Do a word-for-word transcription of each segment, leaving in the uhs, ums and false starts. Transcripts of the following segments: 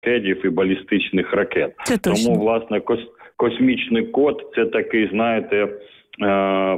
і балістичних ракет. Це точно. Тому, власне, кос, космічний код – це такий, знаєте, е, е,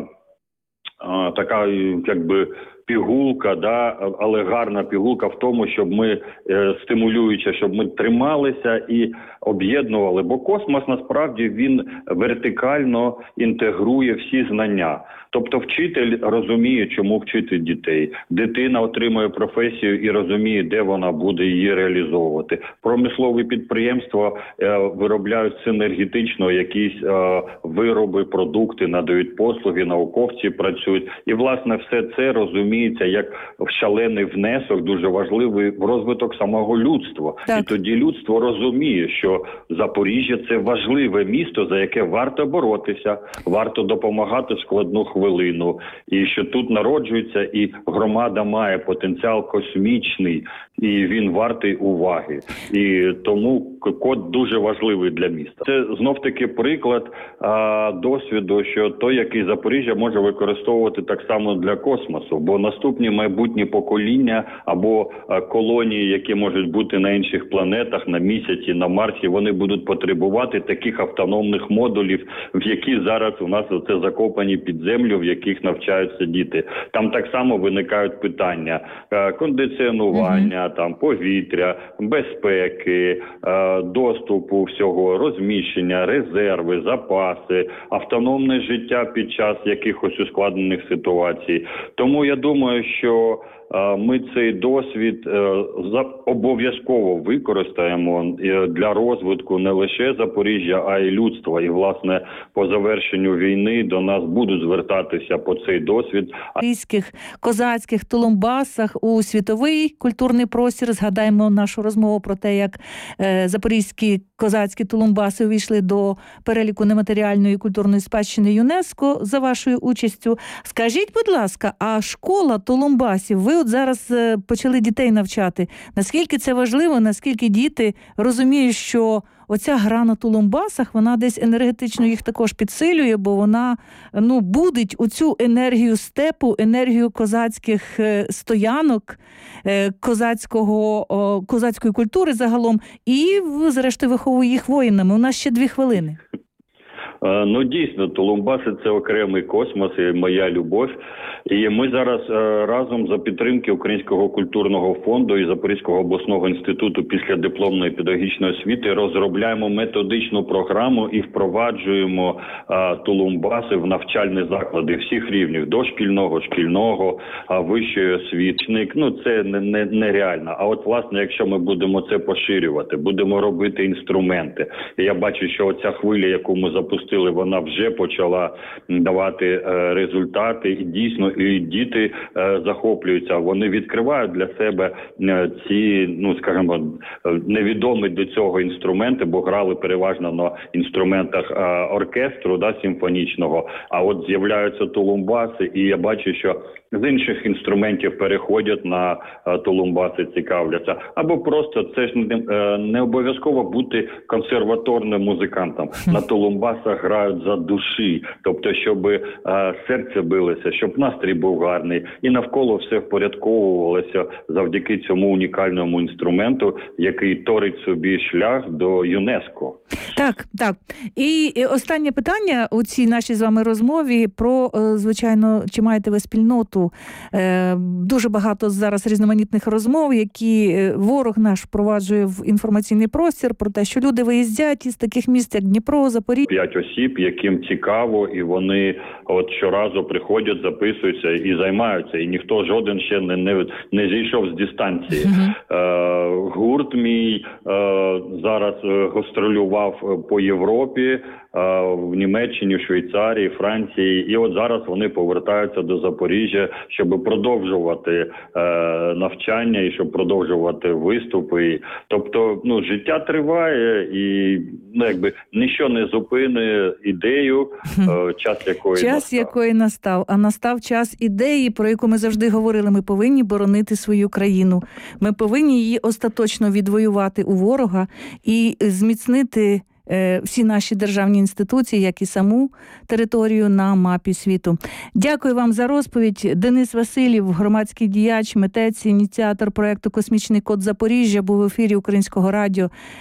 така, якби, пігулка, да, але гарна пігулка в тому, щоб ми, е, стимулюючи, щоб ми трималися і об'єднували. Бо космос, насправді, він вертикально інтегрує всі знання. Тобто вчитель розуміє, чому вчити дітей. Дитина отримує професію і розуміє, де вона буде її реалізовувати. Промислові підприємства е, виробляють синергетично якісь е, вироби, продукти, надають послуги, науковці працюють. І, власне, все це розуміється як шалений внесок, дуже важливий в розвиток самого людства. Так. І тоді людство розуміє, що Запоріжжя – це важливе місто, за яке варто боротися, варто допомагати в складну хвилину. І що тут народжується, і громада має потенціал космічний, і він вартий уваги. І тому код дуже важливий для міста. Це знов-таки приклад а, досвіду, що той, який Запоріжжя може використовувати так само для космосу. Бо наступні майбутні покоління або а, колонії, які можуть бути на інших планетах, на Місяці, на Марсі, вони будуть потребувати таких автономних модулів, в які зараз у нас оце закопані під землю, в яких навчаються діти. Там так само виникають питання а, кондиціонування, mm-hmm. там повітря, безпеки, а, доступу всього, розміщення, резерви, запаси, автономне життя під час якихось ускладнених ситуацій. Тому я думаю, що ми цей досвід обов'язково використаємо для розвитку не лише Запоріжжя, а й людства. І, власне, по завершенню війни до нас будуть звертатися по цей досвід. Запорізьких, козацьких тулумбасах у світовий культурний простір. Згадаємо нашу розмову про те, як запорізькі козацькі тулумбаси увійшли до переліку нематеріальної культурної спадщини ЮНЕСКО за вашою участю. Скажіть, будь ласка, а школа тулумбасів, ви от зараз почали дітей навчати. Наскільки це важливо, наскільки діти розуміють, що оця гра на тулумбасах, вона десь енергетично їх також підсилює, бо вона, ну, будить оцю енергію степу, енергію козацьких стоянок, козацького, козацької культури загалом, і, зрештою, виховує їх воїнами. У нас ще дві хвилини. Ну, дійсно, тулумбаси – це окремий космос і моя любов. І ми зараз разом за підтримки Українського культурного фонду і Запорізького обласного інституту післядипломної педагогічної освіти розробляємо методичну програму і впроваджуємо а, тулумбаси в навчальні заклади всіх рівнів – дошкільного, шкільного, а, вищої освіти. Ну, це не, не, нереально. А от, власне, якщо ми будемо це поширювати, будемо робити інструменти. І я бачу, що оця хвиля, яку ми запустили, вона вже почала давати е, результати, і дійсно і діти е, захоплюються. Вони відкривають для себе е, ці, ну скажімо, невідомі до цього інструменти, бо грали переважно на інструментах е, оркестру, да, симфонічного. А от з'являються тулумбаси, і я бачу, що з інших інструментів переходять на е, тулумбаси, цікавляться. Або просто це ж не, е, не обов'язково бути консерваторним музикантом. На тулумбасах грають за душі, тобто, щоб е, серце билося, щоб настрій був гарний, і навколо все впорядковувалося завдяки цьому унікальному інструменту, який торить собі шлях до ЮНЕСКО. Так, так. І останнє питання у цій нашій з вами розмові про, звичайно, чи маєте ви спільноту? Дуже багато зараз різноманітних розмов, які ворог наш впроваджує в інформаційний простір, про те, що люди виїздять із таких міст, як Дніпро, Запоріжжя. П'ять осіб, яким цікаво, і вони от щоразу приходять, записуються і займаються, і ніхто жоден ще не, не, не зійшов з дистанції. Uh-huh. Е, гурт мій е, зараз гастролював по Європі, в Німеччині, в Швейцарії, Франції. І от зараз вони повертаються до Запоріжжя, щоб продовжувати е, навчання і щоб продовжувати виступи. Тобто, ну, життя триває і, ну, якби, ніщо не зупине ідею, е, час якої час настав. якої настав. А настав час ідеї, про яку ми завжди говорили. Ми повинні боронити свою країну. Ми повинні її остаточно відвоювати у ворога і зміцнити всі наші державні інституції, як і саму територію на мапі світу. Дякую вам за розповідь. Денис Васильєв, громадський діяч, митець, ініціатор проєкту «Космічний код Запоріжжя», був в ефірі Українського радіо.